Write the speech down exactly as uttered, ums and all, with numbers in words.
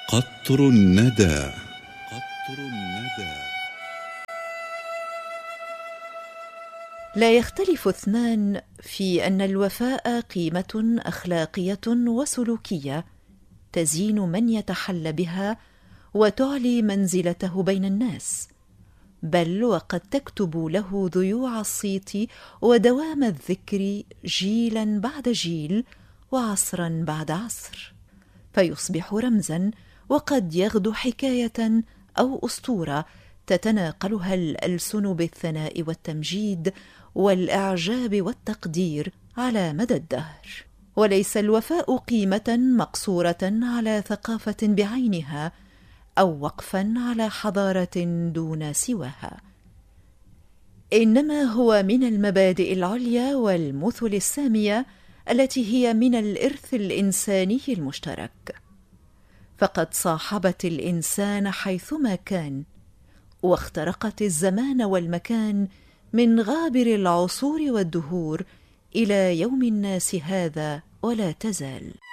قطر الندى. قطر الندى. لا يختلف اثنان في أن الوفاء قيمة أخلاقية وسلوكية تزين من يتحلى بها وتعلي منزلته بين الناس، بل وقد تكتب له ذيوع الصيت ودوام الذكر جيلا بعد جيل وعصرا بعد عصر، فيصبح رمزا وقد يغدو حكاية أو أسطورة تتناقلها الألسن بالثناء والتمجيد والإعجاب والتقدير على مدى الدهر. وليس الوفاء قيمة مقصورة على ثقافة بعينها أو وقفا على حضارة دون سواها، إنما هو من المبادئ العليا والمثل السامية التي هي من الإرث الإنساني المشترك، فقد صاحبت الإنسان حيثما كان، واخترقت الزمان والمكان من غابر العصور والدهور إلى يوم الناس هذا ولا تزال.